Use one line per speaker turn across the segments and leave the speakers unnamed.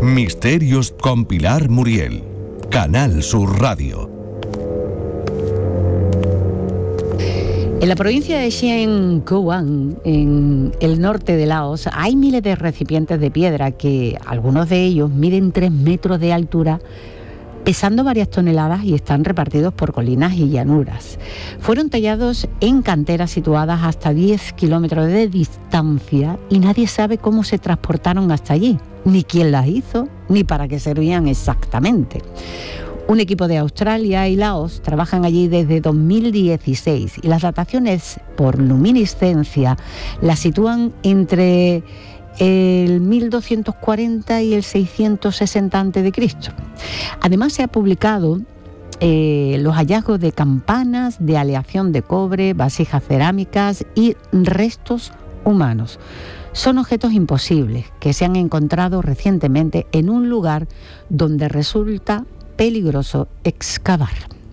Misterios con Pilar Muriel. Canal Sur Radio.
En la provincia de Xieng Khouang, en el norte de Laos, hay miles de recipientes de piedra que algunos de ellos miden 3 metros de altura, pesando varias toneladas y están repartidos por colinas y llanuras. Fueron tallados en canteras situadas hasta 10 kilómetros de distancia y nadie sabe cómo se transportaron hasta allí, ni quién las hizo, ni para qué servían exactamente. Un equipo de Australia y Laos trabajan allí desde 2016 y las dataciones por luminiscencia las sitúan entre el 1240 y el 660 a.C. Además se ha publicado los hallazgos de campanas, de aleación de cobre, vasijas cerámicas y restos humanos. Son objetos imposibles que se han encontrado recientemente en un lugar donde resulta peligroso excavar.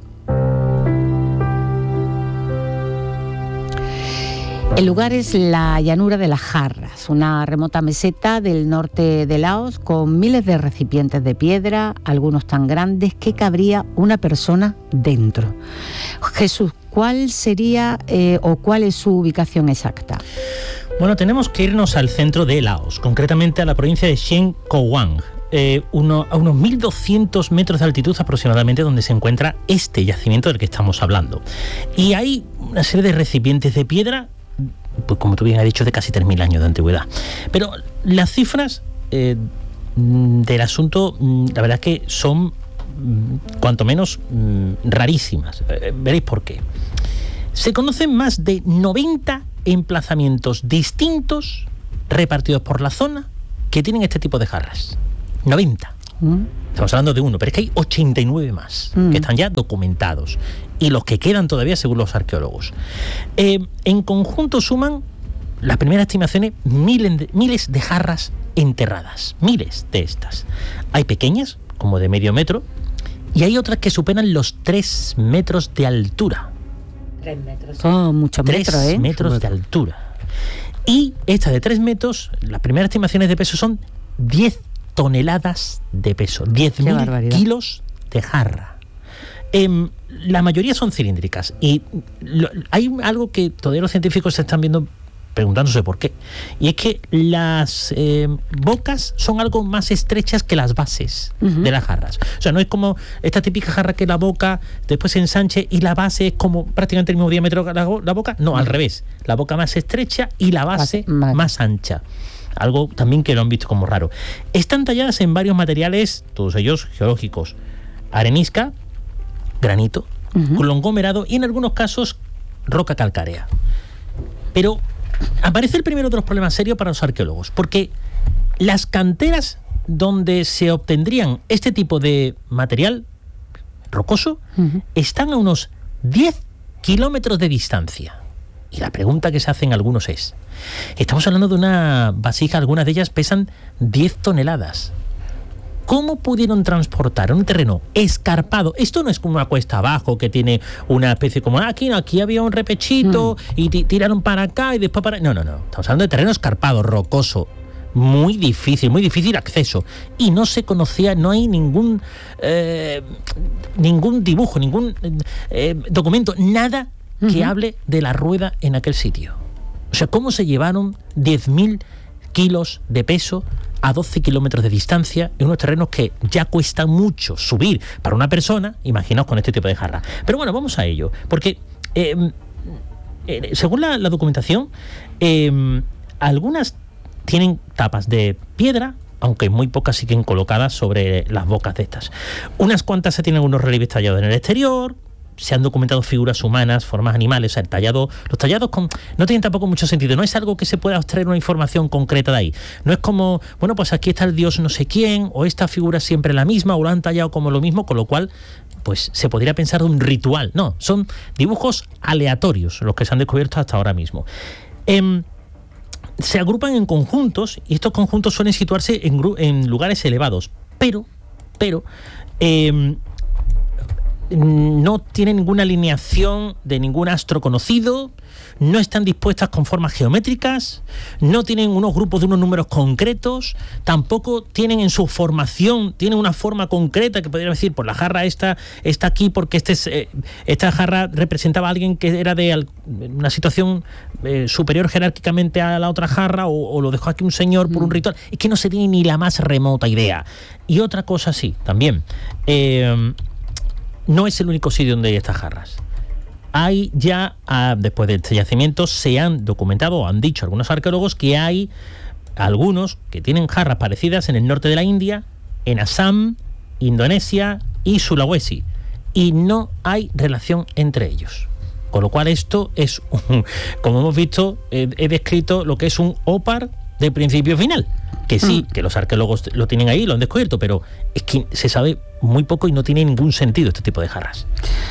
El lugar es la llanura de las Jarras, una remota meseta del norte de Laos con miles de recipientes de piedra, algunos tan grandes que cabría una persona dentro. Jesús, ¿cuál sería o cuál es su ubicación exacta?
Bueno, tenemos que irnos al centro de Laos, concretamente a la provincia de Xieng Khouang. A unos 1.200 metros de altitud aproximadamente, donde se encuentra este yacimiento del que estamos hablando. Y hay una serie de recipientes de piedra, pues como tú bien has dicho, de casi 3.000 años de antigüedad. Pero las cifras del asunto, la verdad es que son cuanto menos rarísimas. Veréis por qué. Se conocen más de 90 emplazamientos distintos repartidos por la zona que tienen este tipo de jarras. 90. Estamos hablando de uno, pero es que hay 89 más que están ya documentados y los que quedan todavía según los arqueólogos. En conjunto suman, las primeras estimaciones, miles de jarras enterradas, miles de estas. Hay pequeñas, como de medio metro, y hay otras que superan los 3 metros de altura.
3 metros. Son muchos metros,
3 metros de altura. Y esta de 3 metros, las primeras estimaciones de peso son 10 toneladas de peso, 10.000 kilos de jarra. La mayoría son cilíndricas y hay algo que todavía los científicos se están viendo preguntándose por qué, y es que las bocas son algo más estrechas que las bases de las jarras. O sea, no es como esta típica jarra que la boca después se ensanche y la base es como prácticamente el mismo diámetro que la boca. No, al revés, la boca más estrecha y la base más ancha. Algo también que lo han visto como raro. Están talladas en varios materiales, todos ellos geológicos: arenisca, granito, conglomerado y en algunos casos roca calcárea. Pero aparece el primero de los problemas serios para los arqueólogos, porque las canteras donde se obtendrían este tipo de material rocoso están a unos 10 kilómetros de distancia. Y la pregunta que se hacen algunos es, estamos hablando de una vasija, algunas de ellas pesan 10 toneladas. ¿Cómo pudieron transportar un terreno escarpado? Esto no es como una cuesta abajo que tiene una especie como, aquí había un repechito y tiraron para acá y después para... No. Estamos hablando de terreno escarpado, rocoso, muy difícil acceso. Y no se conocía, no hay ningún dibujo, ningún documento, nada que hable de la rueda en aquel sitio. O sea, ¿cómo se llevaron 10.000 kilos de peso a 12 kilómetros de distancia en unos terrenos que ya cuesta mucho subir para una persona? Imaginaos con este tipo de jarra. Pero bueno, vamos a ello, porque según la documentación, algunas tienen tapas de piedra, aunque muy pocas siguen colocadas sobre las bocas de estas. Unas cuantas se tienen unos relieves tallados en el exterior. Se han documentado figuras humanas, formas animales. O sea, los tallados no tienen tampoco mucho sentido. No es algo que se pueda extraer una información concreta de ahí. No es como, bueno, pues aquí está el dios no sé quién, o esta figura es siempre la misma, o lo han tallado como lo mismo, con lo cual pues se podría pensar de un ritual. No, son dibujos aleatorios los que se han descubierto hasta ahora mismo. Se agrupan en conjuntos, y estos conjuntos suelen situarse en lugares elevados, pero no tienen ninguna alineación de ningún astro conocido, no están dispuestas con formas geométricas, no tienen unos grupos de unos números concretos, tampoco tienen en su formación, tienen una forma concreta que podríamos decir, pues la jarra esta está aquí porque esta jarra representaba a alguien que era de una situación superior jerárquicamente a la otra jarra, o lo dejó aquí un señor por un ritual. Es que no se tiene ni la más remota idea. Y otra cosa sí, también, no es el único sitio donde hay estas jarras. Hay ya, después de este yacimiento, se han documentado, han dicho algunos arqueólogos, que hay algunos que tienen jarras parecidas en el norte de la India, en Assam, Indonesia y Sulawesi, y no hay relación entre ellos. Con lo cual esto es, como hemos visto, he descrito lo que es un ópar de principio a final. Que sí, que los arqueólogos lo tienen ahí, lo han descubierto, pero es que se sabe muy poco y no tiene ningún sentido este tipo de jarras.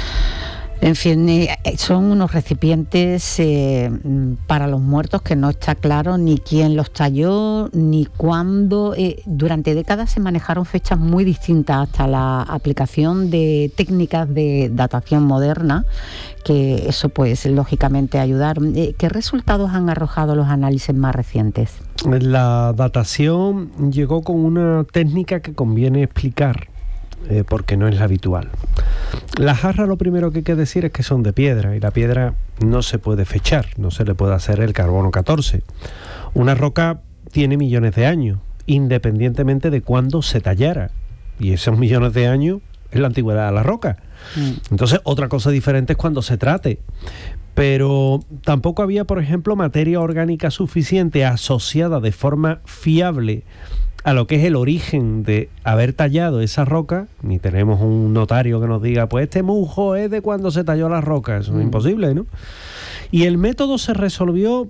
En fin, son unos recipientes para los muertos que no está claro ni quién los talló, ni cuándo. Durante décadas se manejaron fechas muy distintas hasta la aplicación de técnicas de datación moderna, que eso pues lógicamente ayudar. ¿Qué resultados han arrojado los análisis más recientes?
La datación llegó con una técnica que conviene explicar, porque no es la habitual. Las jarras, lo primero que hay que decir es que son de piedra, y la piedra no se puede fechar, no se le puede hacer el carbono 14. Una roca tiene millones de años, independientemente de cuándo se tallara, y esos millones de años es la antigüedad de la roca. Entonces, otra cosa diferente es cuando se trate. Pero tampoco había, por ejemplo, materia orgánica suficiente asociada de forma fiable a lo que es el origen de haber tallado esa roca. Ni tenemos un notario que nos diga, pues este musgo es de cuando se talló la roca. Eso es imposible, ¿no? Y el método se resolvió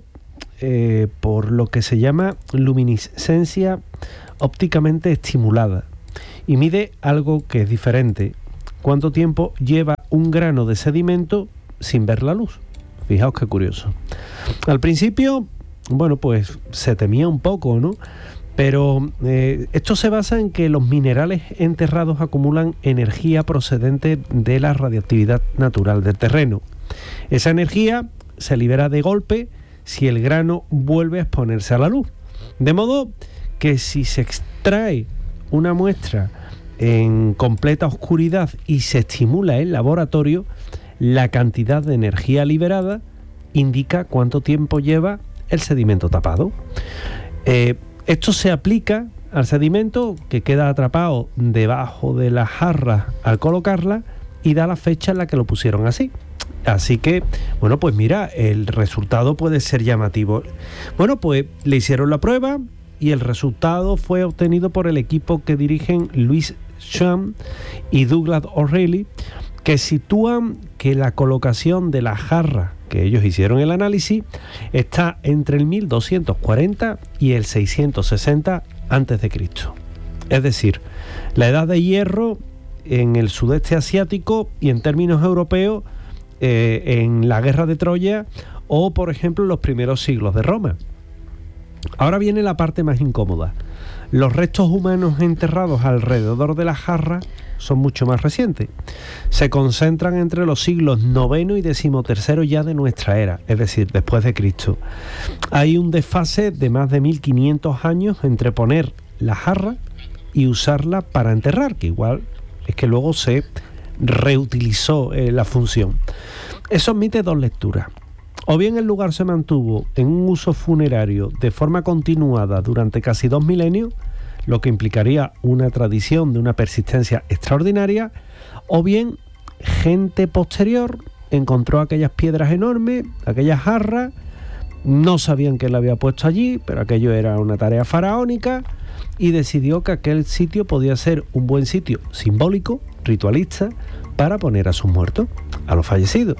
por lo que se llama luminiscencia ópticamente estimulada, y mide algo que es diferente: cuánto tiempo lleva un grano de sedimento sin ver la luz. Fijaos qué curioso. Al principio, bueno, pues se temía un poco, ¿no? Pero esto se basa en que los minerales enterrados acumulan energía procedente de la radiactividad natural del terreno. Esa energía se libera de golpe si el grano vuelve a exponerse a la luz. De modo que si se extrae una muestra en completa oscuridad y se estimula el laboratorio, la cantidad de energía liberada indica cuánto tiempo lleva el sedimento tapado. Esto se aplica al sedimento que queda atrapado debajo de la jarra al colocarla, y da la fecha en la que lo pusieron así. Así que, bueno, pues mira, el resultado puede ser llamativo. Bueno, pues le hicieron la prueba y el resultado fue obtenido por el equipo que dirigen Louis Schramm y Douglas O'Reilly, que sitúan que la colocación de la jarra que ellos hicieron el análisis está entre el 1240 y el 660 a.C. Es decir, la edad de hierro en el sudeste asiático, y en términos europeos en la guerra de Troya, o por ejemplo en los primeros siglos de Roma. Ahora viene la parte más incómoda. Los restos humanos enterrados alrededor de la jarra son mucho más recientes. Se concentran entre los siglos IX y XIII ya de nuestra era, es decir, después de Cristo. Hay un desfase de más de 1500 años entre poner la jarra y usarla para enterrar, que igual es que luego se reutilizó la función. Eso admite dos lecturas. O bien el lugar se mantuvo en un uso funerario de forma continuada durante casi 2 milenios, lo que implicaría una tradición de una persistencia extraordinaria, o bien gente posterior encontró aquellas piedras enormes, aquellas jarras, no sabían quién la había puesto allí, pero aquello era una tarea faraónica, y decidió que aquel sitio podía ser un buen sitio simbólico, ritualista, para poner a sus muertos, a los fallecidos.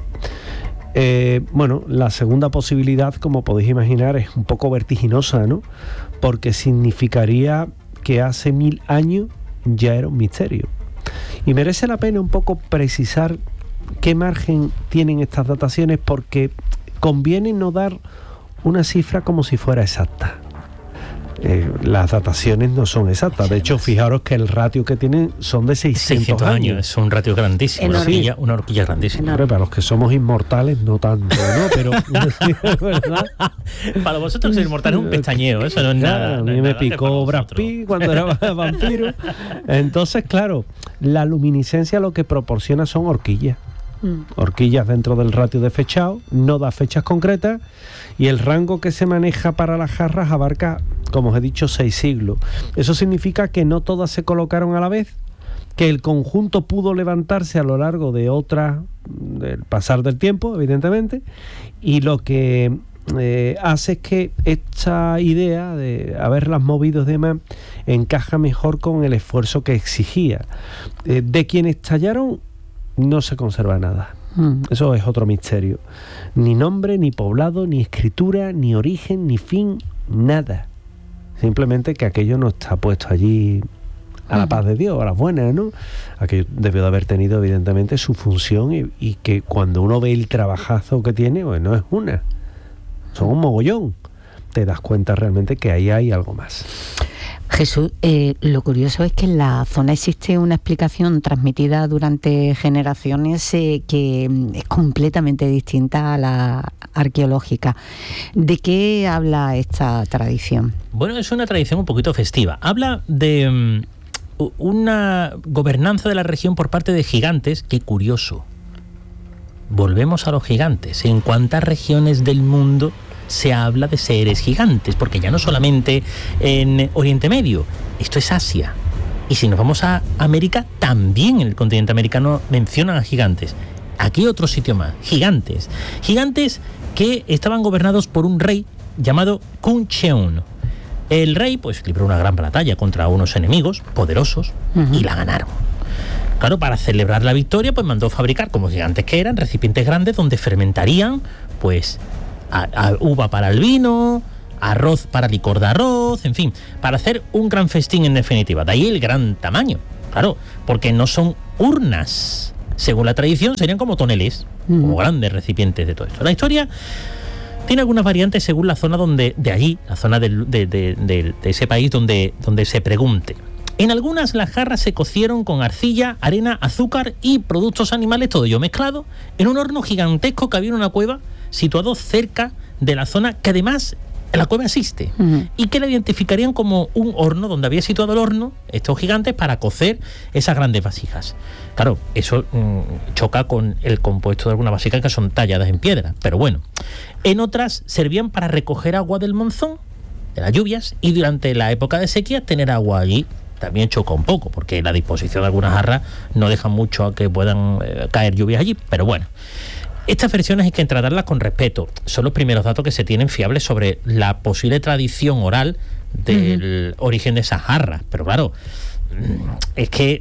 Bueno, la segunda posibilidad, como podéis imaginar, es un poco vertiginosa, ¿no? Porque significaría que hace 1000 años ya era un misterio. Y merece la pena un poco precisar qué margen tienen estas dataciones, porque conviene no dar una cifra como si fuera exacta. las dataciones no son exactas. De hecho, fijaros que el ratio que tienen son de 600 años.
Es un ratio grandísimo, una horquilla grandísima.
Hombre, para los que somos inmortales, no tanto, ¿no? Pero, ¿verdad?
Para vosotros ser inmortal es un pestañeo, eso no es nada.
A mí me picó Brad Pitt cuando era vampiro. Entonces, claro, la luminiscencia lo que proporciona son horquillas. Horquillas dentro del ratio de fechado, no da fechas concretas, y el rango que se maneja para las jarras abarca, como os he dicho, 6 siglos. Eso significa que no todas se colocaron a la vez, que el conjunto pudo levantarse a lo largo de del pasar del tiempo, evidentemente, y lo que hace es que esta idea de haberlas movido y demás encaja mejor con el esfuerzo que exigía. De quienes tallaron no se conserva nada. Eso es otro misterio. Ni nombre, ni poblado, ni escritura, ni origen, ni fin, nada. Simplemente que aquello no está puesto allí a la paz de Dios, a las buenas, ¿no? Aquello debió de haber tenido evidentemente su función, y que cuando uno ve el trabajazo que tiene, pues no es una, son un mogollón. Te das cuenta realmente que ahí hay algo más.
Jesús, lo curioso es que en la zona existe una explicación transmitida durante generaciones que es completamente distinta a la arqueológica. ¿De qué habla esta tradición?
Bueno, es una tradición un poquito festiva. Habla de una gobernanza de la región por parte de gigantes. Qué curioso. Volvemos a los gigantes. ¿En cuántas regiones del mundo se habla de seres gigantes? Porque ya no solamente en Oriente Medio, esto es Asia. Y si nos vamos a América, también en el continente americano mencionan a gigantes. Aquí otro sitio más, gigantes. Gigantes que estaban gobernados por un rey llamado Kun Cheon. El rey pues libró una gran batalla contra unos enemigos poderosos y la ganaron. Claro, para celebrar la victoria pues mandó fabricar, como gigantes que eran, recipientes grandes donde fermentarían pues uva para el vino, arroz para licor de arroz, en fin, para hacer un gran festín en definitiva. De ahí el gran tamaño, claro, porque no son urnas. Según la tradición serían como toneles, como grandes recipientes de todo esto. La historia tiene algunas variantes según la zona la zona de ese país donde se pregunte. En algunas las jarras se cocieron con arcilla, arena, azúcar y productos animales, todo ello mezclado, en un horno gigantesco que había en una cueva situado cerca de la zona que además la cueva existe y que la identificarían como un horno donde había situado el horno estos gigantes para cocer esas grandes vasijas. Claro, eso choca con el compuesto de algunas vasijas que son talladas en piedra, pero bueno. En otras servían para recoger agua del monzón, de las lluvias, y durante la época de sequía tener agua allí. También choca un poco, porque la disposición de algunas jarras no deja mucho a que puedan caer lluvias allí, pero bueno. Estas versiones hay que tratarlas con respeto. Son los primeros datos que se tienen fiables sobre la posible tradición oral del origen de esas jarras. Pero claro, es que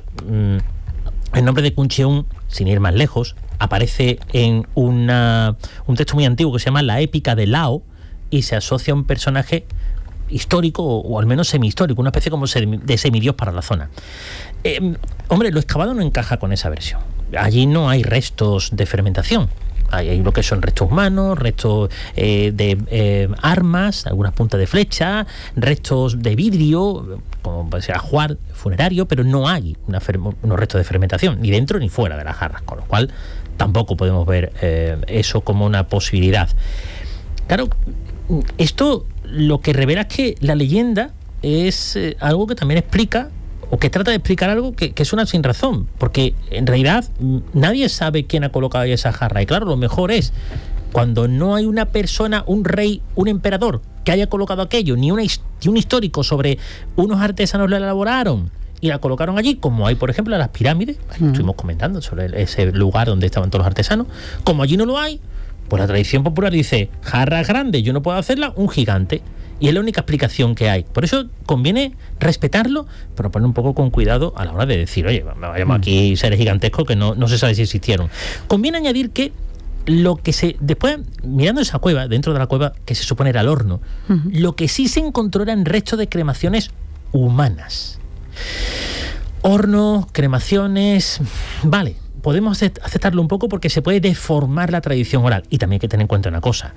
el nombre de Kun Cheon, sin ir más lejos, aparece en un texto muy antiguo que se llama La Épica de Lao, y se asocia a un personaje histórico, o al menos semi-histórico, una especie como de semidios para la zona. Hombre, lo excavado no encaja con esa versión. Allí no hay restos de fermentación. Hay lo que son restos humanos, restos de armas, algunas puntas de flecha, restos de vidrio, como puede ser ajuar funerario, pero no hay unos restos de fermentación, ni dentro ni fuera de las jarras, con lo cual tampoco podemos ver eso como una posibilidad. Claro, esto lo que revela es que la leyenda es algo que también explica, o que trata de explicar algo que suena sin razón, porque en realidad nadie sabe quién ha colocado ahí esa jarra. Y claro, lo mejor es cuando no hay una persona, un rey, un emperador que haya colocado aquello, ni un histórico sobre unos artesanos la elaboraron y la colocaron allí, como hay por ejemplo en las pirámides. Estuvimos comentando sobre ese lugar donde estaban todos los artesanos. Como allí no lo hay, pues la tradición popular dice: jarras grandes, yo no puedo hacerla, un gigante. Y es la única explicación que hay. Por eso conviene respetarlo, pero poner un poco con cuidado a la hora de decir: oye, vayamos aquí seres gigantescos que no se sabe si existieron. Conviene añadir que lo que después, mirando esa cueva, dentro de la cueva que se supone era el horno, lo que sí se encontró eran restos de cremaciones humanas. Hornos, cremaciones, vale, podemos aceptarlo un poco porque se puede deformar la tradición oral. Y también hay que tener en cuenta una cosa.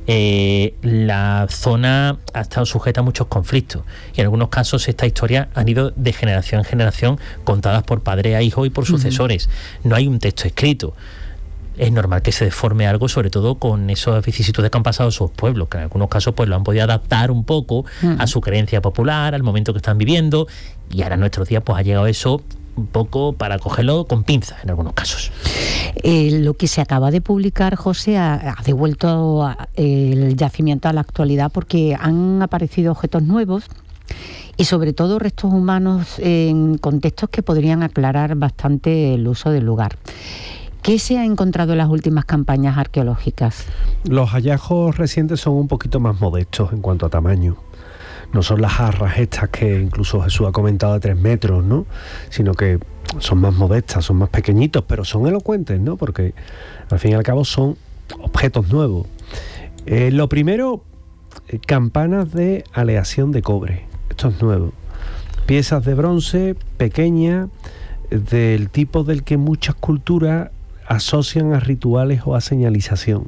La zona ha estado sujeta a muchos conflictos. Y en algunos casos estas historias han ido de generación en generación contadas por padre a hijo y por sucesores. No hay un texto escrito. Es normal que se deforme algo, sobre todo con esas vicisitudes que han pasado sus pueblos, que en algunos casos pues lo han podido adaptar un poco a su creencia popular, al momento que están viviendo, y ahora en nuestros días pues ha llegado eso un poco para cogerlo con pinzas en algunos casos.
Lo que se acaba de publicar, José, ha devuelto el yacimiento a la actualidad porque han aparecido objetos nuevos y sobre todo restos humanos en contextos que podrían aclarar bastante el uso del lugar. ¿Qué se ha encontrado en las últimas campañas arqueológicas?
Los hallazgos recientes son un poquito más modestos en cuanto a tamaño. No son las jarras estas que incluso Jesús ha comentado de 3 metros, ¿no? Sino que son más modestas, son más pequeñitos, pero son elocuentes, ¿no? Porque al fin y al cabo son objetos nuevos. Lo primero, campanas de aleación de cobre. Esto es nuevo. Piezas de bronce pequeñas, del tipo del que muchas culturas asocian a rituales o a señalización.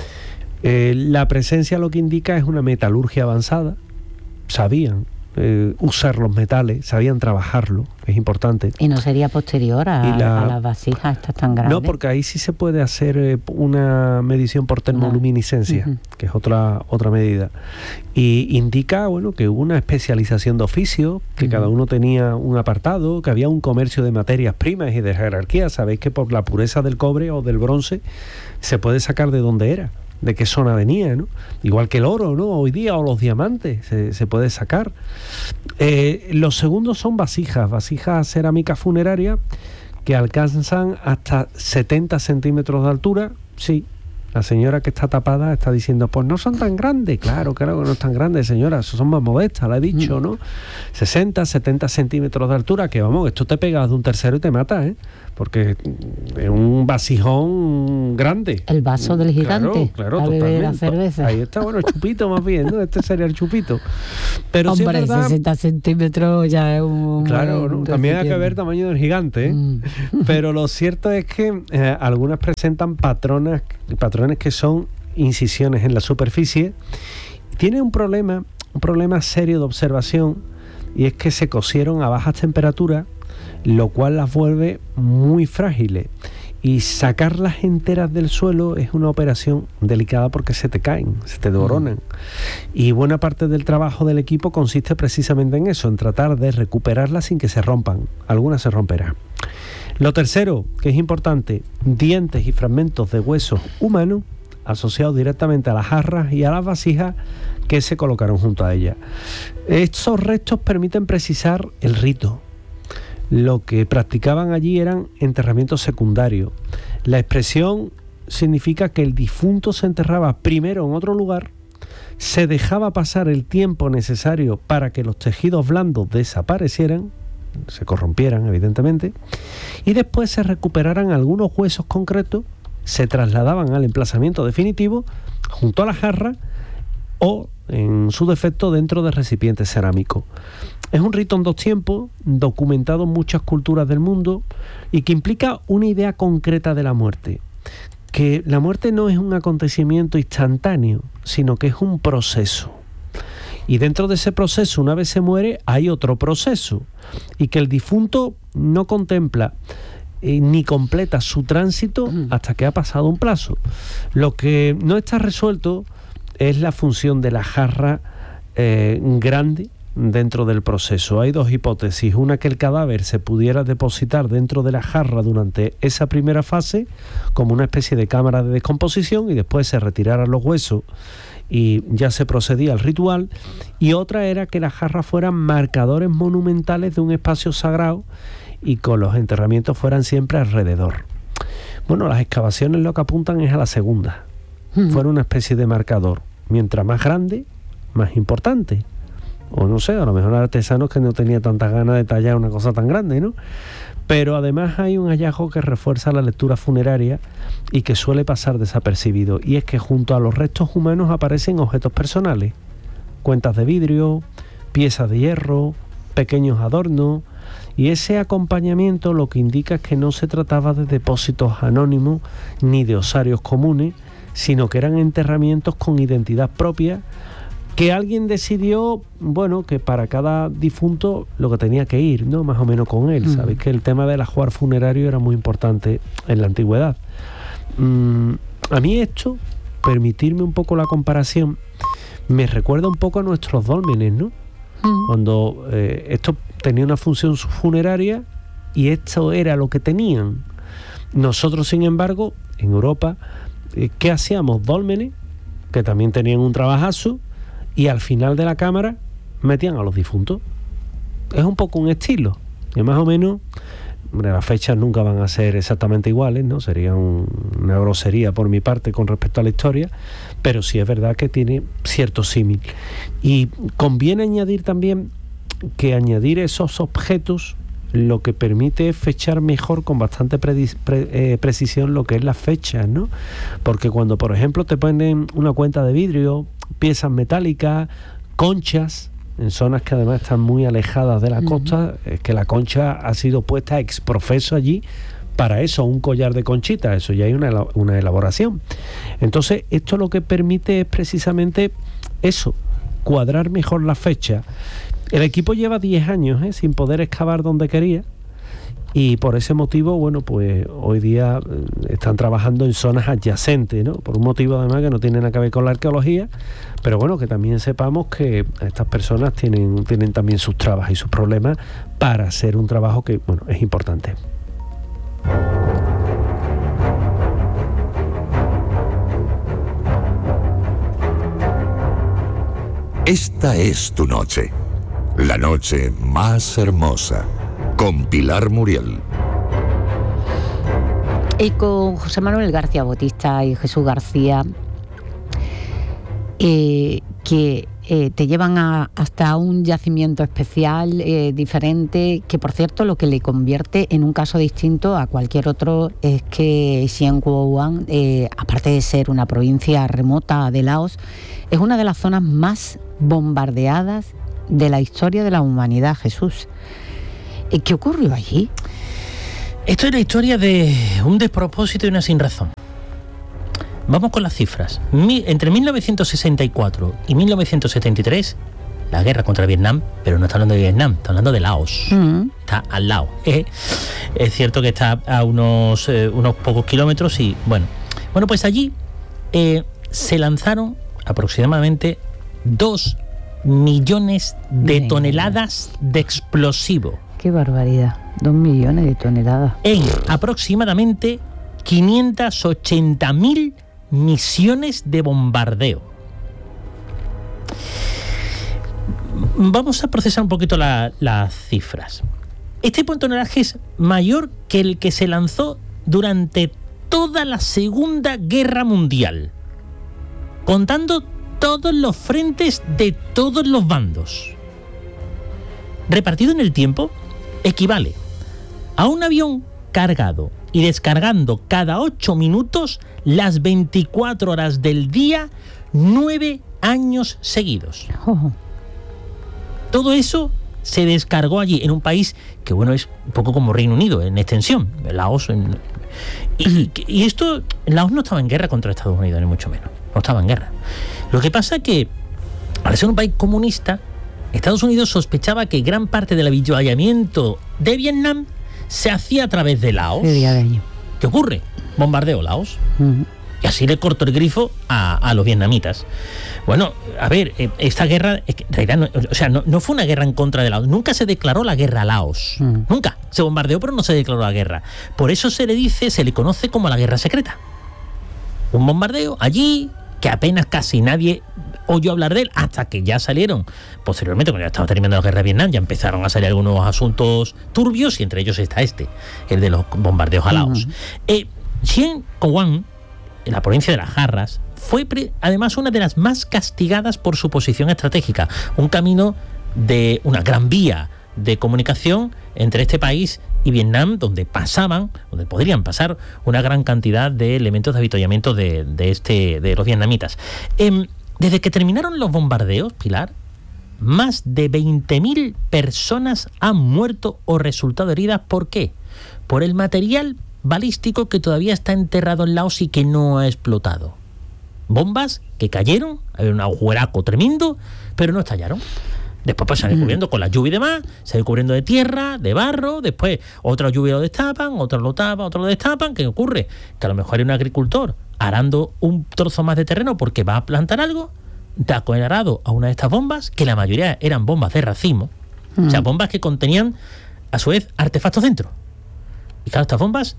La presencia lo que indica es una metalurgia avanzada. Sabían usar los metales, sabían trabajarlo, es importante.
¿Y no sería posterior a las vasijas estas tan grandes?
No, porque ahí sí se puede hacer una medición por termoluminiscencia, que es otra medida. Y indica, bueno, que hubo una especialización de oficio, que cada uno tenía un apartado, que había un comercio de materias primas y de jerarquía. Sabéis que por la pureza del cobre o del bronce se puede sacar de dónde era, de qué zona venía, ¿no? Igual que el oro, ¿no? Hoy día, o los diamantes, se puede sacar. Los segundos son vasijas cerámicas funerarias que alcanzan hasta 70 centímetros de altura. Sí, la señora que está tapada está diciendo, pues no son tan grandes. Claro que no es tan grandes, señora, son más modestas, la he dicho, ¿no? 60, 70 centímetros de altura, que vamos, esto te pegas de un tercero y te mata, ¿eh? Porque es un vasijón grande.
El vaso del gigante.
Claro,
a beber
totalmente.
la cerveza.
Ahí está, bueno, el chupito más bien, ¿no? Este sería el chupito. Pero
hombre,
sí es verdad,
60 centímetros ya es un...
claro, ¿no? También hay que ver tamaño del gigante, ¿eh? Pero lo cierto es que algunas presentan patrones que son incisiones en la superficie. Tiene un problema serio de observación, y es que se cocieron a bajas temperaturas, lo cual las vuelve muy frágiles, y sacarlas enteras del suelo es una operación delicada porque se te caen, se te desboronan. Y buena parte del trabajo del equipo consiste precisamente en eso, en tratar de recuperarlas sin que se rompan. Algunas se romperán. Lo tercero, que es importante, dientes y fragmentos de huesos humanos asociados directamente a las jarras y a las vasijas que se colocaron junto a ellas. Estos restos permiten precisar el rito. Lo que practicaban allí eran enterramientos secundarios. La expresión significa que el difunto se enterraba primero en otro lugar, se dejaba pasar el tiempo necesario para que los tejidos blandos desaparecieran, se corrompieran evidentemente, y después se recuperaran algunos huesos concretos, se trasladaban al emplazamiento definitivo junto a la jarra o, en su defecto, dentro de recipientes cerámicos. Es un rito en 2 tiempos, documentado en muchas culturas del mundo, y que implica una idea concreta de la muerte. Que la muerte no es un acontecimiento instantáneo, sino que es un proceso. Y dentro de ese proceso, una vez se muere, hay otro proceso. Y que el difunto no contempla ni completa su tránsito hasta que ha pasado un plazo. Lo que no está resuelto es la función de la jarra grande dentro del proceso. Hay 2 hipótesis. Una, que el cadáver se pudiera depositar dentro de la jarra durante esa primera fase como una especie de cámara de descomposición, y después se retiraran los huesos y ya se procedía al ritual. Y otra era que las jarras fueran marcadores monumentales de un espacio sagrado y con los enterramientos fueran siempre alrededor. Bueno, las excavaciones lo que apuntan es a la segunda. Fuera una especie de marcador. Mientras más grande, más importante. O no sé, a lo mejor artesanos que no tenía tanta ganas de tallar una cosa tan grande, ¿no? Pero además hay un hallazgo que refuerza la lectura funeraria y que suele pasar desapercibido, y es que junto a los restos humanos aparecen objetos personales, cuentas de vidrio, piezas de hierro, pequeños adornos, Y ese acompañamiento lo que indica es que no se trataba de depósitos anónimos ni de osarios comunes, sino que eran enterramientos con identidad propia, que alguien decidió, bueno, que para cada difunto lo que tenía que ir, ¿no? Más o menos con él. Sabéis que el tema del ajuar funerario era muy importante en la antigüedad. A mí esto, permitirme un poco la comparación, me recuerda un poco a nuestros dólmenes, ¿no? Cuando esto tenía una función funeraria y esto era lo que tenían. Nosotros, sin embargo, en Europa, ¿qué hacíamos? Dólmenes, que también tenían un trabajazo, y al final de la cámara metían a los difuntos. Es un poco un estilo, y más o menos, hombre, las fechas nunca van a ser exactamente iguales, ¿no? Sería una grosería por mi parte con respecto a la historia, pero sí es verdad que tiene cierto símil. Y conviene añadir también que añadir esos objetos lo que permite es fechar mejor, con bastante precisión, lo que es las fechas, ¿no? Porque cuando, por ejemplo, te ponen una cuenta de vidrio, piezas metálicas, conchas, en zonas que además están muy alejadas de la costa, es que la concha ha sido puesta ex profeso allí para eso, un collar de conchita, eso ya hay una elaboración. Entonces, esto lo que permite es precisamente eso, cuadrar mejor la fecha. El equipo lleva 10 años sin poder excavar donde quería, y por ese motivo, bueno, pues hoy día están trabajando en zonas adyacentes, ¿no? Por un motivo además que no tiene nada que ver con la arqueología, pero bueno, que también sepamos que estas personas tienen también sus trabas y sus problemas para hacer un trabajo que, bueno, es importante.
Esta es tu noche, la noche más hermosa, con Pilar Muriel.
Y con José Manuel García Bautista y Jesús García, que te llevan hasta un yacimiento especial, diferente, que por cierto lo que le convierte en un caso distinto a cualquier otro es que Xieng Kouan, aparte de ser una provincia remota de Laos, es una de las zonas más bombardeadas de la historia de la humanidad, Jesús. ¿Qué ocurrió allí?
Esto es la historia de un despropósito y una sinrazón. Vamos con las cifras. Entre 1964 y 1973, la guerra contra Vietnam, pero no está hablando de Vietnam, está hablando de Laos. Está al lado. Es cierto que está a unos pocos kilómetros y bueno, pues allí se lanzaron aproximadamente 2 millones de toneladas de explosivo.
¡Qué barbaridad! 2 millones de toneladas.
En aproximadamente 580.000 misiones de bombardeo. Vamos a procesar un poquito las cifras. Este tonelaje es mayor que el que se lanzó durante toda la Segunda Guerra Mundial, contando todos los frentes de todos los bandos. Repartido en el tiempo, equivale a un avión cargado y descargando cada 8 minutos las 24 horas del día, 9 años seguidos. Todo eso se descargó allí, en un país que, bueno, es un poco como Reino Unido en extensión, Laos. Y esto, Laos no estaba en guerra contra Estados Unidos, ni mucho menos. No estaba en guerra. Lo que pasa es que, al ser un país comunista, Estados Unidos sospechaba que gran parte del avituallamiento de Vietnam se hacía a través de Laos. ¿Qué ocurre? Bombardeo Laos. Y así le cortó el grifo a los vietnamitas. Bueno, a ver, esta guerra, en realidad, no fue una guerra en contra de Laos. Nunca se declaró la guerra a Laos. Nunca. Se bombardeó, pero no se declaró la guerra. Por eso se le conoce como la guerra secreta. Un bombardeo allí que apenas casi nadie oyó hablar de él, hasta que ya salieron posteriormente, cuando ya estaba terminando la guerra de Vietnam, ya empezaron a salir algunos asuntos turbios, y entre ellos está el de los bombardeos a Laos. Xieng Kouan, en la provincia de las Jarras, fue además una de las más castigadas por su posición estratégica, un camino de una gran vía de comunicación entre este país y Vietnam, donde podrían pasar una gran cantidad de elementos de avituallamiento de los vietnamitas. Desde que terminaron los bombardeos, Pilar, más de 20.000 personas han muerto o resultado heridas. ¿Por qué? Por el material balístico que todavía está enterrado en Laos y que no ha explotado. Bombas que cayeron, hay un agujeraco tremendo, pero no estallaron. Después pues se han ido cubriendo con la lluvia y demás, se han ido cubriendo de tierra, de barro, después otra lluvia lo destapan, otro lo tapa, otro lo destapan. ¿Qué ocurre? Que a lo mejor hay un agricultor arando un trozo más de terreno porque va a plantar algo, da con el arado a una de estas bombas, que la mayoría eran bombas de racimo, o sea, bombas que contenían a su vez artefactos dentro. Y claro, estas bombas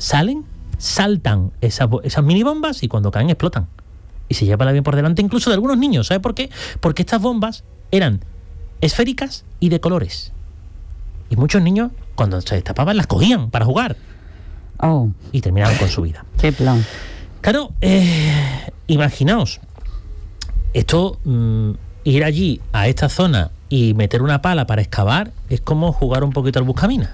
saltan esas mini bombas y cuando caen explotan. Y se lleva el avión por delante incluso de algunos niños. ¿Sabe por qué? Porque estas bombas eran esféricas y de colores. Y muchos niños, cuando se destapaban, las cogían para jugar.
Oh.
Y terminaban con su vida.
Qué plan.
Claro, imaginaos, esto, ir allí a esta zona y meter una pala para excavar es como jugar un poquito al buscaminas.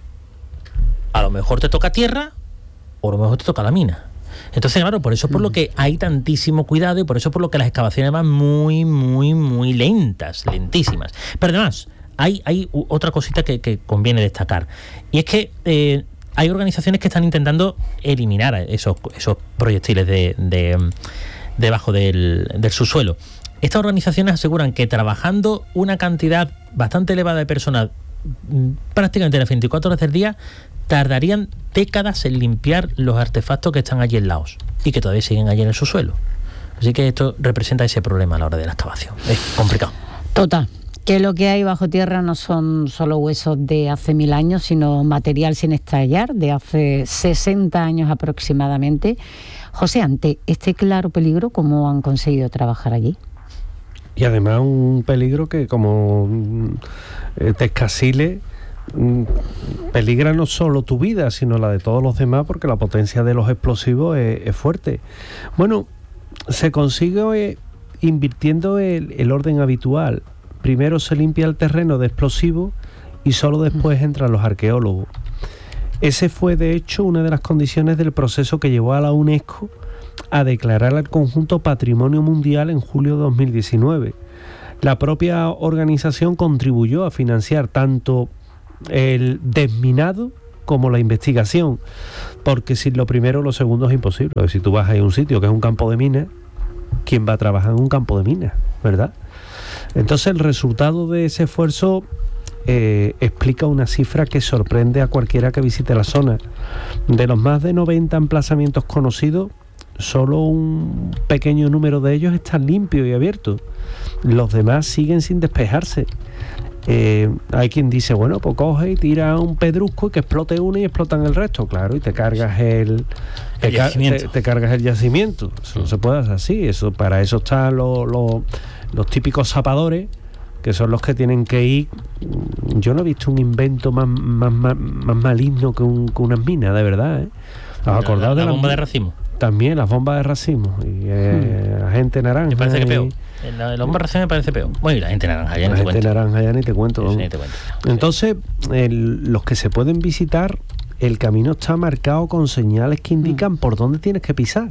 A lo mejor te toca tierra o a lo mejor te toca la mina. Entonces, claro, por eso es por lo que hay tantísimo cuidado y por eso es por lo que las excavaciones van muy, muy, muy lentísimas. Pero además, hay otra cosita que conviene destacar. Y es que hay organizaciones que están intentando eliminar esos proyectiles debajo del subsuelo. Estas organizaciones aseguran que trabajando una cantidad bastante elevada de personas prácticamente las 24 horas del día, tardarían décadas en limpiar los artefactos que están allí en Laos y que todavía siguen allí en el subsuelo. Así que esto representa ese problema a la hora de la excavación. Es complicado.
Total. Que lo que hay bajo tierra no son solo huesos de hace 1000 años, sino material sin estallar de hace 60 años aproximadamente. José, ante este claro peligro, ¿cómo han conseguido trabajar allí?
Y además un peligro que, como te escasile, peligra no solo tu vida, sino la de todos los demás, porque la potencia de los explosivos es fuerte. Bueno, se consigue invirtiendo el orden habitual. Primero se limpia el terreno de explosivos y solo después entran los arqueólogos. Ese fue, de hecho, una de las condiciones del proceso que llevó a la UNESCO a declarar al conjunto Patrimonio Mundial en julio de 2019. La propia organización contribuyó a financiar tanto el desminado como la investigación, porque sin lo primero lo segundo es imposible. Si tú vas a un sitio que es un campo de minas, ¿quién va a trabajar en un campo de minas? ¿Verdad? Entonces el resultado de ese esfuerzo explica una cifra que sorprende a cualquiera que visite la zona. De los más de 90 emplazamientos conocidos, solo un pequeño número de ellos están limpios y abiertos. Los demás siguen sin despejarse. Hay quien dice, bueno, pues coge y tira un pedrusco y que explote uno y explotan el resto, claro, y te cargas te cargas el yacimiento. Eso no se puede hacer así. Para eso están los típicos zapadores, que son los que tienen que ir. Yo no he visto un invento más maligno que unas minas, de verdad, ¿eh? ¿Os acordáis de
la bomba de racimo?
También las bombas de racimo y agente naranja.
Me parece que peor. La bomba de racimo me parece peor. Bueno, y la gente naranja ya ni te cuento.
La gente naranja ya ni te cuento.
Sí, ni te cuento.
Entonces, los que se pueden visitar, el camino está marcado con señales que indican por dónde tienes que pisar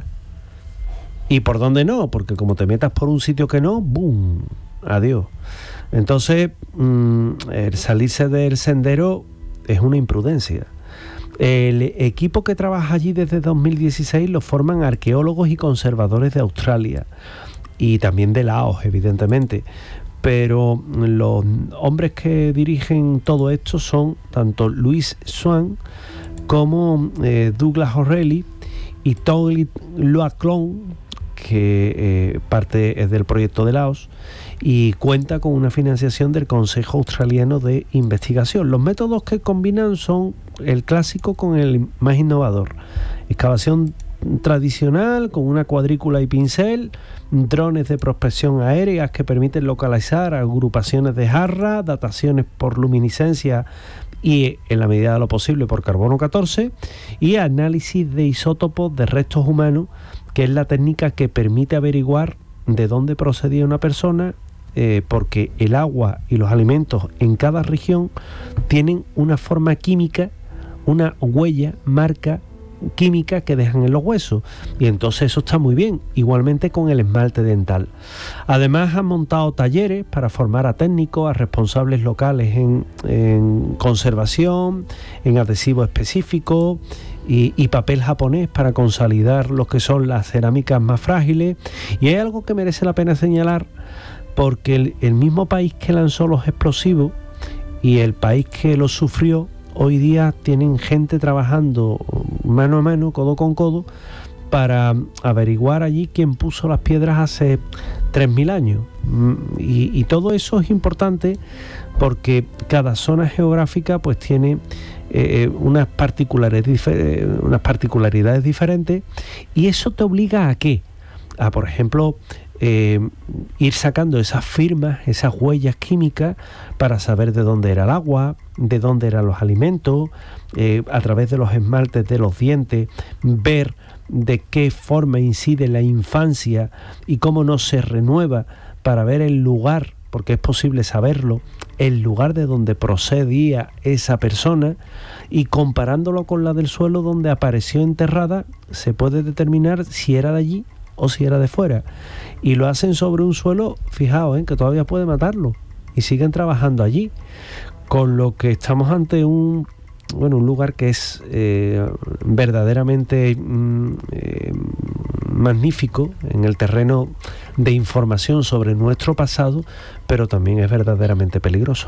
y por dónde no, porque como te metas por un sitio que no, ¡boom!, adiós. Entonces, el salirse del sendero es una imprudencia. El equipo que trabaja allí desde 2016 lo forman arqueólogos y conservadores de Australia y también de Laos, evidentemente. Pero los hombres que dirigen todo esto son tanto Louis Swan como Douglas O'Reilly y Tony Loaclon, que parte es del proyecto de Laos y cuenta con una financiación del Consejo Australiano de Investigación. Los métodos que combinan son el clásico con el más innovador: excavación tradicional con una cuadrícula y pincel, drones de prospección aéreas que permiten localizar agrupaciones de jarra, dataciones por luminiscencia y, en la medida de lo posible, por carbono 14, y análisis de isótopos de restos humanos, que es la técnica que permite averiguar de dónde procedía una persona, porque el agua y los alimentos en cada región tienen una forma química, una huella, marca química que dejan en los huesos, y entonces eso está muy bien, igualmente con el esmalte dental. Además han montado talleres para formar a técnicos, a responsables locales en conservación, en adhesivo específico y papel japonés para consolidar lo que son las cerámicas más frágiles. Y hay algo que merece la pena señalar, porque el mismo país que lanzó los explosivos y el país que los sufrió, hoy día tienen gente trabajando mano a mano, codo con codo, para averiguar allí quién puso las piedras hace 3.000 años. Y todo eso es importante porque cada zona geográfica pues tiene unas particularidades diferentes, y eso te obliga ¿a qué? A, por ejemplo, ir sacando esas firmas, esas huellas químicas para saber de dónde era el agua, de dónde eran los alimentos, a través de los esmaltes de los dientes, ver de qué forma incide la infancia y cómo no se renueva, para ver el lugar, porque es posible saberlo, el lugar de donde procedía esa persona, y comparándolo con la del suelo donde apareció enterrada, se puede determinar si era de allí o si era de fuera. Y lo hacen sobre un suelo, fijaos, que todavía puede matarlo, y siguen trabajando allí, con lo que estamos ante un lugar que es verdaderamente magnífico en el terreno de información sobre nuestro pasado, pero también es verdaderamente peligroso.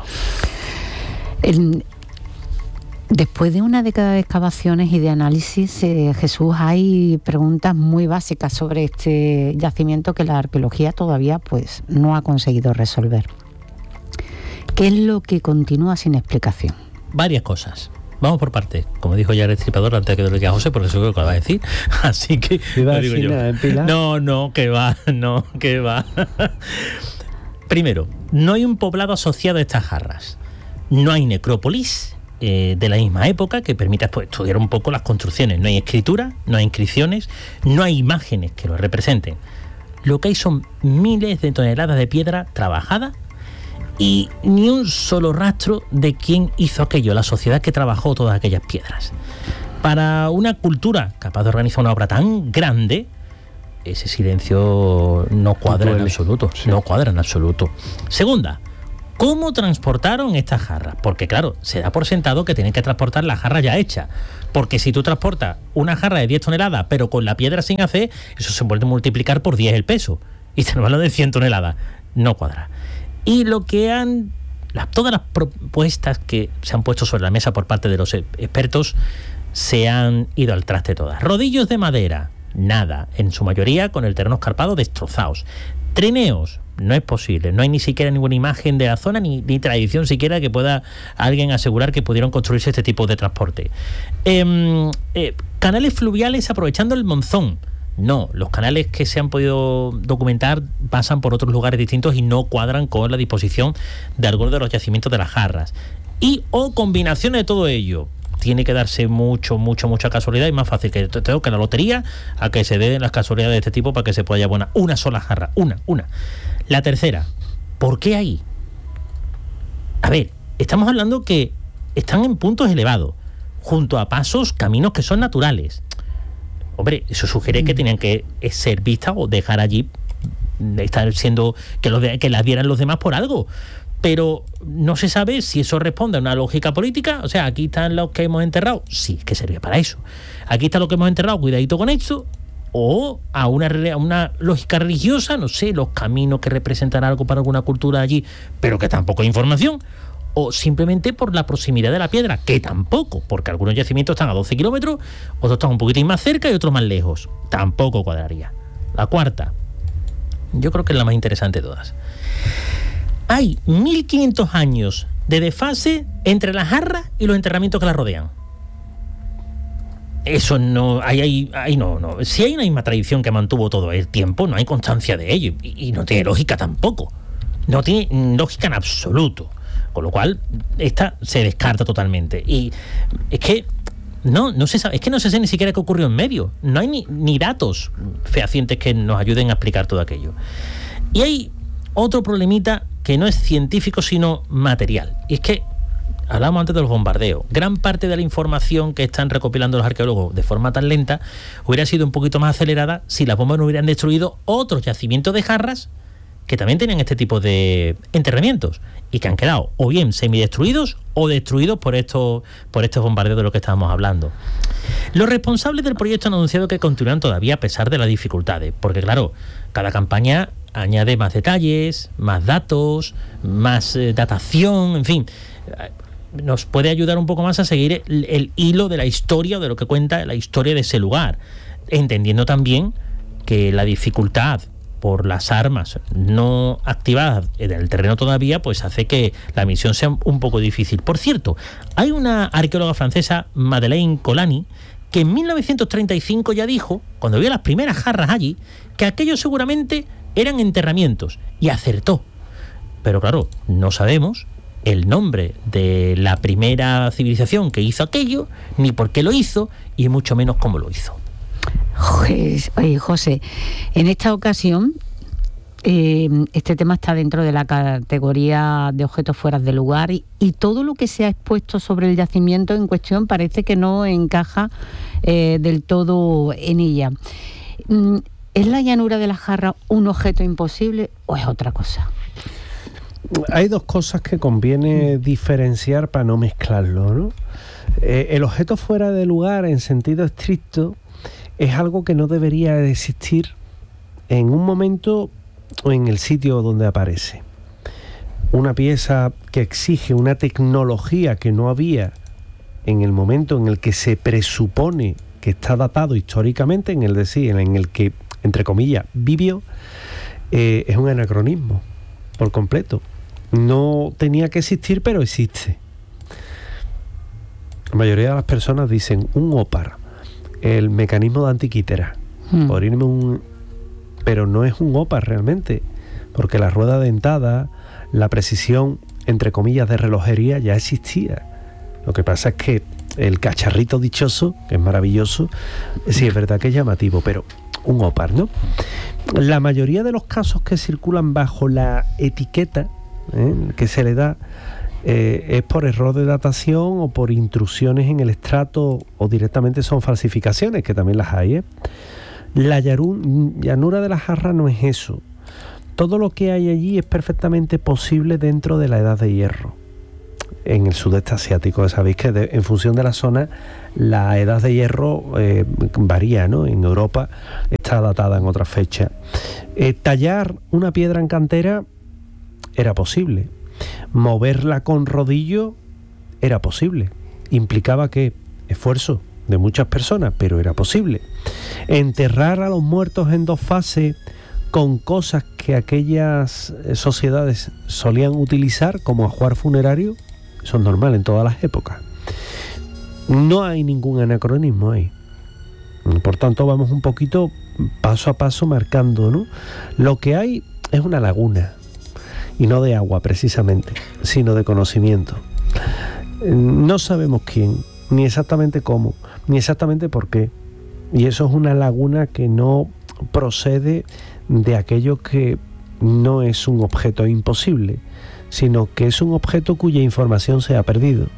Después de una década de excavaciones y de análisis, Jesús, hay preguntas muy básicas sobre este yacimiento que la arqueología todavía pues no ha conseguido resolver. ¿Qué es lo que continúa sin explicación?
Varias cosas. Vamos por partes. Como dijo ya el Destripador antes de que lo diga José, porque eso es lo que va a decir. Así que lo digo yo. No, que va. Primero, no hay un poblado asociado a estas jarras. No hay necrópolis de la misma época que permita pues, estudiar un poco las construcciones. No hay escritura, no hay inscripciones, no hay imágenes que lo representen. Lo que hay son miles de toneladas de piedra trabajada y ni un solo rastro de quién hizo aquello, la sociedad que trabajó todas aquellas piedras. Para una cultura capaz de organizar una obra tan grande, ese silencio no cuadra en absoluto. Sí. No cuadra en absoluto. Segunda, ¿cómo transportaron estas jarras? Porque claro, se da por sentado que tienen que transportar la jarra ya hecha. Porque si tú transportas una jarra de 10 toneladas, pero con la piedra sin hacer, eso se puede multiplicar por 10 el peso. Y te hablan de 100 toneladas. No cuadra. Y lo que todas las propuestas que se han puesto sobre la mesa por parte de los expertos se han ido al traste todas. Rodillos de madera, nada, en su mayoría con el terreno escarpado destrozados. Trineos, no es posible, no hay ni siquiera ninguna imagen de la zona ni tradición siquiera que pueda alguien asegurar que pudieron construirse este tipo de transporte. Canales fluviales aprovechando el monzón. No, los canales que se han podido documentar pasan por otros lugares distintos y no cuadran con la disposición de algunos de los yacimientos de las jarras. O combinaciones de todo ello. Tiene que darse mucha casualidad, y más fácil que la lotería a que se den las casualidades de este tipo para que se pueda llevar una sola jarra. Una. La tercera, ¿por qué ahí? A ver, estamos hablando que están en puntos elevados, junto a pasos, caminos que son naturales. Hombre, eso sugiere que tenían que ser vistas o dejar allí, estar siendo que las vieran los demás por algo. Pero no se sabe si eso responde a una lógica política. O sea, aquí están los que hemos enterrado. Sí, es que servía para eso. Aquí está lo que hemos enterrado, cuidadito con esto. O a una lógica religiosa, no sé, los caminos que representan algo para alguna cultura allí, pero que tampoco hay información. O simplemente por la proximidad de la piedra, que tampoco, porque algunos yacimientos están a 12 kilómetros, otros están un poquitín más cerca y otros más lejos. Tampoco cuadraría. La cuarta, yo creo que es la más interesante de todas. Hay 1500 años de desfase entre las jarras y los enterramientos que las rodean. Eso no, ahí no. Si hay una misma tradición que mantuvo todo el tiempo, no hay constancia de ello. Y no tiene lógica tampoco. No tiene lógica en absoluto. Con lo cual, esta se descarta totalmente. Y es que no se sabe, es que no se sabe ni siquiera qué ocurrió en medio. No hay ni datos fehacientes que nos ayuden a explicar todo aquello. Y hay otro problemita que no es científico, sino material. Y es que Hablábamos antes de los bombardeos. Gran parte de la información que están recopilando los arqueólogos de forma tan lenta hubiera sido un poquito más acelerada si las bombas no hubieran destruido otros yacimientos de jarras que también tenían este tipo de enterramientos y que han quedado o bien semidestruidos o destruidos por estos bombardeos de los que estábamos hablando. Los responsables del proyecto han anunciado que continúan todavía a pesar de las dificultades, porque claro, cada campaña añade más detalles, más datos, más datación, en fin, nos puede ayudar un poco más a seguir el hilo de la historia, de lo que cuenta la historia de ese lugar, entendiendo también que la dificultad por las armas no activadas en el terreno todavía, pues hace que la misión sea un poco difícil. Por cierto, hay una arqueóloga francesa, Madeleine Colani, que en 1935 ya dijo, cuando vio las primeras jarras allí, que aquellos seguramente eran enterramientos, y acertó. Pero claro, no sabemos el nombre de la primera civilización que hizo aquello, ni por qué lo hizo, y mucho menos cómo lo hizo.
Oye, José, en esta ocasión este tema está dentro de la categoría de objetos fuera de lugar y todo lo que se ha expuesto sobre el yacimiento en cuestión parece que no encaja del todo en ella. ¿Es la llanura de la Jarra un objeto imposible o es otra cosa?
Hay dos cosas que conviene diferenciar para no mezclarlo, ¿no? El objeto fuera de lugar en sentido estricto es algo que no debería de existir en un momento o en el sitio donde aparece. Una pieza que exige una tecnología que no había en el momento en el que se presupone que está datado históricamente, en el que, entre comillas, vivió, es un anacronismo por completo. No tenía que existir, pero existe. La mayoría de las personas dicen un ópar, el mecanismo de Antiquítera, pero no es un ópar realmente, porque la rueda dentada, la precisión, entre comillas, de relojería ya existía. Lo que pasa es que el cacharrito dichoso, que es maravilloso, sí es verdad que es llamativo, pero un ópar, ¿no? La mayoría de los casos que circulan bajo la etiqueta que se le da es por error de datación o por intrusiones en el estrato, o directamente son falsificaciones, que también las hay. La llanura de la Jarra no es eso. Todo lo que hay allí es perfectamente posible dentro de la Edad de Hierro. En el sudeste asiático, sabéis que en función de la zona, la Edad de Hierro varía, ¿no? En Europa está datada en otra fecha. Tallar una piedra en cantera era posible. Moverla con rodillo era posible. Implicaba que esfuerzo de muchas personas, pero era posible. Enterrar a los muertos en dos fases con cosas que aquellas sociedades solían utilizar como ajuar funerario, eso es normal en todas las épocas. No hay ningún anacronismo ahí. Por tanto, vamos un poquito paso a paso marcando, ¿no? Lo que hay es una laguna, y no de agua precisamente, sino de conocimiento. No sabemos quién, ni exactamente cómo, ni exactamente por qué. Y eso es una laguna que no procede de aquello que no es un objeto imposible, sino que es un objeto cuya información se ha perdido.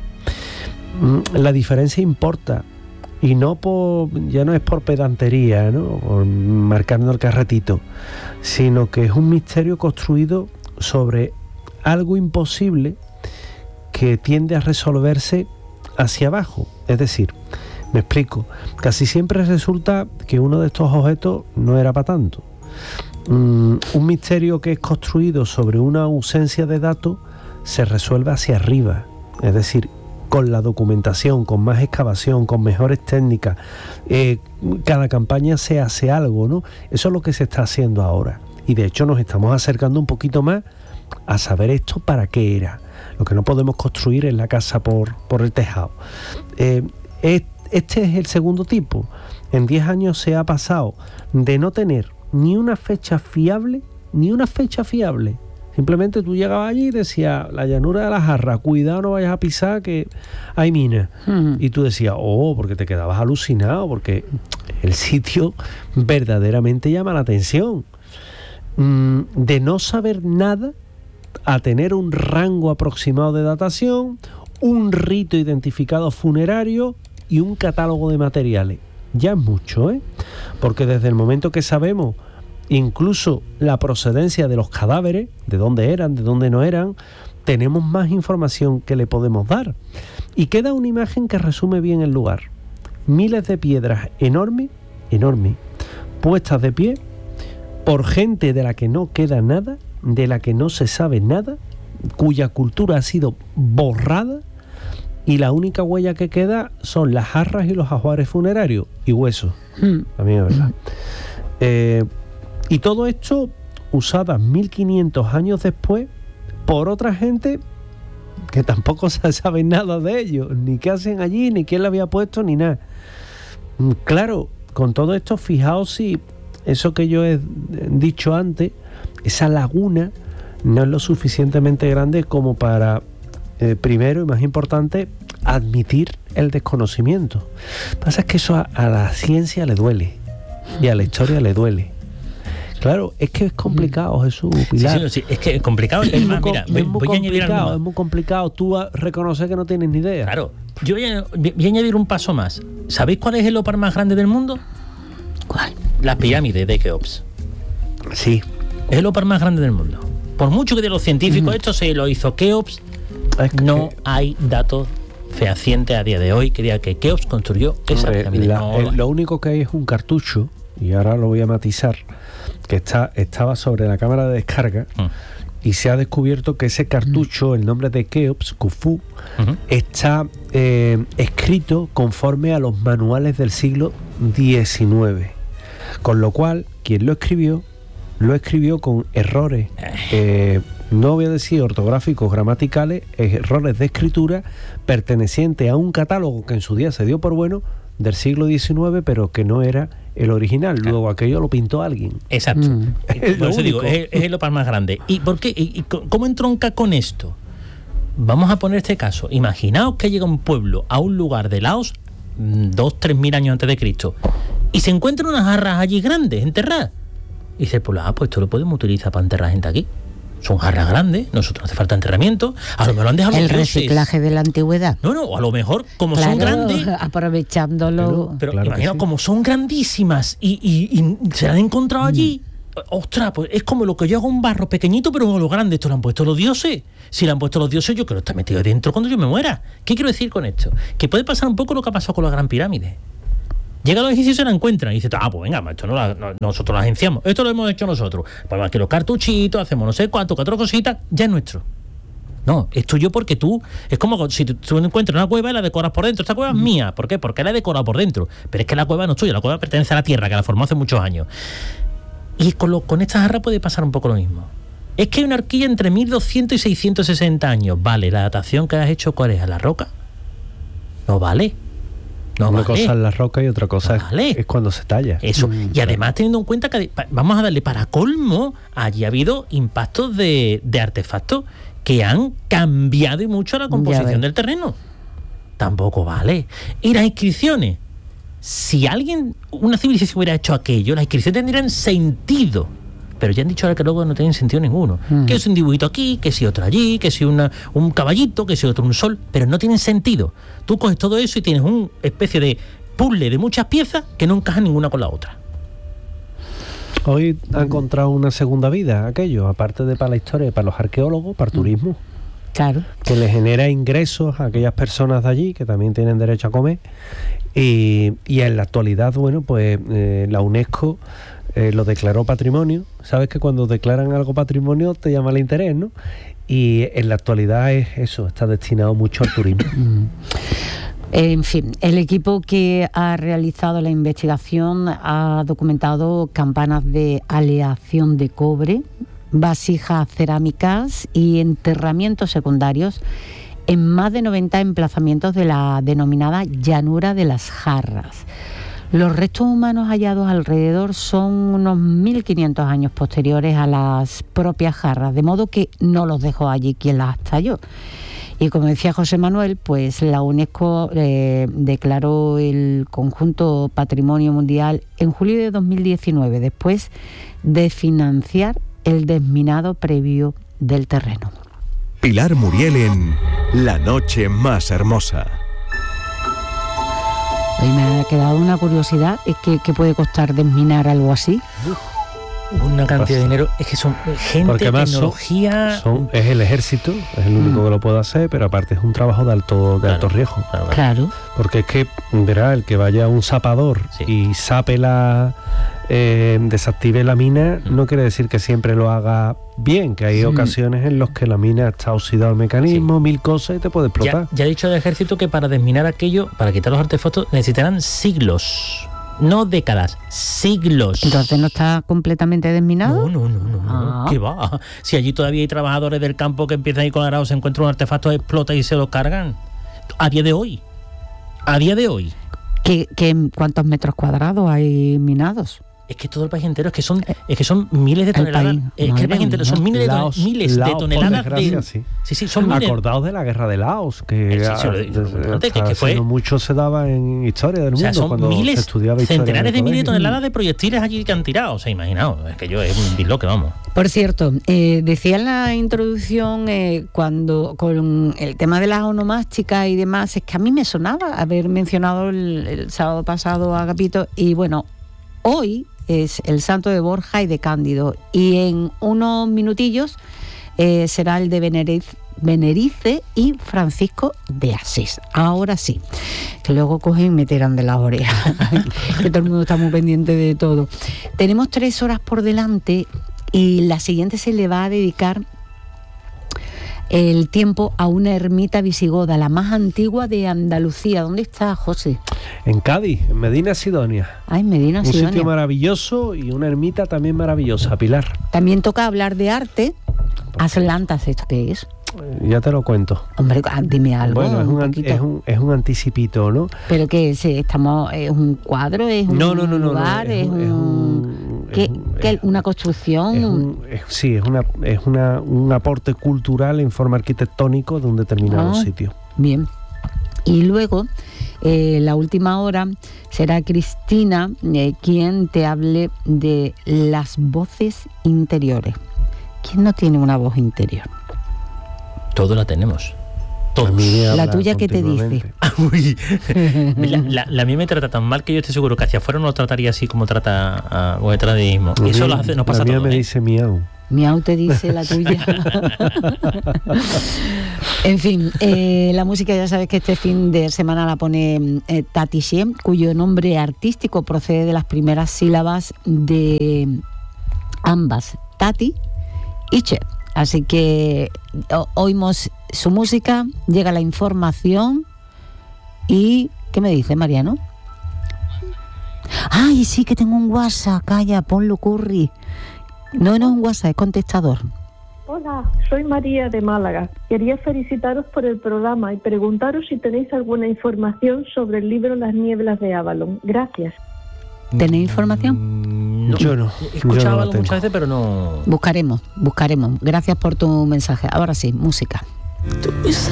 La diferencia importa, y ya no es por pedantería, ¿no? Por marcando el carretito, sino que es un misterio construido sobre algo imposible que tiende a resolverse hacia abajo. Es decir, me explico, casi siempre resulta que uno de estos objetos no era para tanto. Un misterio que es construido sobre una ausencia de datos se resuelve hacia arriba, es decir, con la documentación, con más excavación, con mejores técnicas. Cada campaña se hace algo, ¿no? Eso es lo que se está haciendo ahora. Y de hecho nos estamos acercando un poquito más a saber esto para qué era. Lo que no podemos construir es la casa por el tejado. Este es el segundo tipo. En 10 años se ha pasado de no tener ni una fecha fiable. Simplemente tú llegabas allí y decías, la llanura de la Jarra, cuidado, no vayas a pisar que hay minas. Y tú decías, porque te quedabas alucinado, porque el sitio verdaderamente llama la atención. De no saber nada a tener un rango aproximado de datación, un rito identificado funerario y un catálogo de materiales. Ya es mucho, porque desde el momento que sabemos incluso la procedencia de los cadáveres, de dónde eran, de dónde no eran, tenemos más información que le podemos dar. Y queda una imagen que resume bien el lugar. Miles de piedras enormes, puestas de pie por gente de la que no queda nada, de la que no se sabe nada, cuya cultura ha sido borrada, y la única huella que queda son las jarras y los ajuares funerarios y huesos. También es verdad. Y todo esto usadas 1500 años después por otra gente que tampoco se sabe nada de ellos, ni qué hacen allí, ni quién la había puesto, ni nada. Claro, con todo esto, fijaos si eso que yo he dicho antes, esa laguna no es lo suficientemente grande como para, primero y más importante, admitir el desconocimiento. Lo que pasa es que eso a la ciencia le duele y a la historia le duele. Claro, es que es complicado, Jesús, Pilar.
Sí, es que es complicado. Es más, mira,
es muy complicado. Tú reconoces que no tienes ni idea.
Claro. Yo voy a añadir un paso más. ¿Sabéis cuál es el ópar más grande del mundo?
¿Cuál?
Las pirámides de Keops.
Sí.
Es el ópar más grande del mundo. Por mucho que de los científicos esto se lo hizo Keops, no hay datos fehacientes a día de hoy que diga que Keops construyó esa pirámide.
Lo único que hay es un cartucho, y ahora lo voy a matizar, que estaba sobre la cámara de descarga, y se ha descubierto que ese cartucho, el nombre de Keops, Khufu, está escrito conforme a los manuales del siglo XIX, con lo cual quien lo escribió con errores, no voy a decir ortográficos, gramaticales, errores de escritura pertenecientes a un catálogo que en su día se dio por bueno del siglo XIX, pero que no era el original. Luego aquello lo pintó alguien.
Exacto. Por eso digo, es el ópar más grande. ¿Y por qué? ¿Y cómo entronca con esto? Vamos a poner este caso. Imaginaos que llega un pueblo a un lugar de Laos 2.000-3.000 años antes de Cristo y se encuentran unas jarras allí grandes, enterradas. Y dice, pues esto lo podemos utilizar para enterrar gente aquí. Son jarras grandes, nosotros no hace falta enterramiento. A lo mejor lo han dejado
el reciclaje de la antigüedad.
No, a lo mejor como son grandes,
aprovechándolo.
Pero
claro,
imagino,
sí,
como son grandísimas y se la han encontrado allí. Ostras, pues es como lo que yo hago un barro pequeñito, pero lo grande. Esto lo han puesto los dioses. Si lo han puesto los dioses, yo creo que está metido dentro cuando yo me muera. ¿Qué quiero decir con esto? Que puede pasar un poco lo que ha pasado con la Gran Pirámide. Llega a los egipcios y se la encuentran y dice, pues venga, esto nosotros lo agenciamos, esto lo hemos hecho nosotros, pues aquí los cartuchitos, hacemos no sé cuánto, 4 cositas, ya es nuestro. No, es tuyo porque tú, es como si tú encuentras una cueva y la decoras por dentro. Esta cueva es mía, ¿por qué? Porque la he decorado por dentro, pero es que la cueva no es tuya, la cueva pertenece a la tierra, que la formó hace muchos años. Y con esta jarra puede pasar un poco lo mismo. Es que hay una horquilla entre 1200 y 660 años, vale, la datación que has hecho, ¿cuál es? ¿A la roca? No vale.
Una cosa es la roca y otra cosa es cuando se talla.
Eso. Y además teniendo en cuenta que vamos a darle para colmo, allí ha habido impactos de artefactos que han cambiado mucho la composición del terreno. Tampoco vale. Y las inscripciones. Si una civilización hubiera hecho aquello, las inscripciones tendrían sentido. Pero ya han dicho ahora que luego no tienen sentido ninguno. Que es un dibujito aquí, que si otro allí, que si un caballito, que si otro un sol, pero no tienen sentido. Tú coges todo eso y tienes una especie de puzzle de muchas piezas que no encajan ninguna con la otra.
Hoy ha encontrado una segunda vida aquello, aparte de para la historia, para los arqueólogos, para el turismo.
Claro.
Que le genera ingresos a aquellas personas de allí que también tienen derecho a comer. Y en la actualidad, bueno, pues la UNESCO lo declaró patrimonio. Sabes que cuando declaran algo patrimonio te llama el interés, ¿no? Y en la actualidad es eso, está destinado mucho al turismo.
En fin, el equipo que ha realizado la investigación ha documentado campanas de aleación de cobre, vasijas cerámicas y enterramientos secundarios en más de 90 emplazamientos de la denominada llanura de las jarras. Los restos humanos hallados alrededor son unos 1500 años posteriores a las propias jarras, de modo que no los dejó allí quien las talló. Y como decía José Manuel, pues la UNESCO declaró el conjunto Patrimonio Mundial en julio de 2019, después de financiar el desminado previo del terreno.
Pilar Muriel en La noche más hermosa.
Hoy me ha quedado una curiosidad, es que ¿qué puede costar desminar algo así?
Una cantidad de dinero, es que son gente,
porque
tecnología...
es el ejército, es el único que lo puede hacer, pero aparte es un trabajo de alto riesgo.
Claro.
Porque es que, verá, el que vaya a un sapador y sape desactive la mina, no quiere decir que siempre lo haga bien, que hay ocasiones en las que la mina está oxidado el mecanismo, mil cosas y te puede explotar.
Ya ha dicho el ejército que para desminar aquello, para quitar los artefactos, necesitarán siglos. No décadas, siglos.
¿Entonces no está completamente desminado?
No. ¿Qué va? Si allí todavía hay trabajadores del campo que empiezan a ir con arados, se encuentran un artefacto, explota y se lo cargan. A día de hoy.
¿Cuántos metros cuadrados hay minados?
Es que todo el país entero, es que son miles de toneladas. Es que el país entero son miles de toneladas de... Sí, son miles.
Acordaos de la guerra de Laos, que
fue
mucho se daba en historia del mundo,
son
cuando
miles,
se estudiaba historia.
Centenares de miles de toneladas de proyectiles allí que han tirado. O sea, imaginaos, es que yo es un disloque, vamos.
Por cierto, decía en la introducción, cuando con el tema de las onomásticas y demás, es que a mí me sonaba haber mencionado el sábado pasado a Agapito, y bueno, hoy es el santo de Borja y de Cándido, y en unos minutillos será el de Benerice y Francisco de Asís. Ahora sí, que luego cogen y me tiran de las orejas, que todo el mundo está muy pendiente de todo. Tenemos 3 horas por delante y la siguiente se le va a dedicar el tiempo a una ermita visigoda, la más antigua de Andalucía. ¿Dónde está, José?
En Cádiz, en Medina Sidonia.
En Medina Sidonia.
Un sitio maravilloso y una ermita también maravillosa, Pilar.
También toca hablar de arte. Atlantas, ¿esto qué es?
Ya te lo cuento.
Hombre, dime algo.
Bueno, es un anticipito, ¿no?
¿Pero qué es? ¿Es un cuadro? ¿Es un lugar? ¿Una construcción?
Es un aporte cultural en forma arquitectónico de un determinado sitio.
Bien. Y luego, la última hora, será Cristina quien te hable de las voces interiores. ¿Quién no tiene una voz interior?
Todos la tenemos. Todos.
La tuya, ¿qué te dice?
La mía me trata tan mal que yo estoy seguro que hacia afuera no lo trataría así como trata a vuestra de mismo. Y eso nos pasa a todos.
La mía me dice miau.
Miau te dice la tuya. En fin, la música ya sabes que este fin de semana la pone Tati Siem, cuyo nombre artístico procede de las primeras sílabas de ambas, Tati y Che. Así que oímos su música, llega la información y... ¿Qué me dice, Mariano? ¡Ay, sí, que tengo un WhatsApp! Calla, ponlo, Curry. No es un WhatsApp, es contestador.
Hola, soy María de Málaga. Quería felicitaros por el programa y preguntaros si tenéis alguna información sobre el libro Las nieblas de Avalon. Gracias.
¿Tenéis información?
No. Yo no. He escuchado algo muchas veces, pero no...
Buscaremos. Gracias por tu mensaje. Ahora sí, música.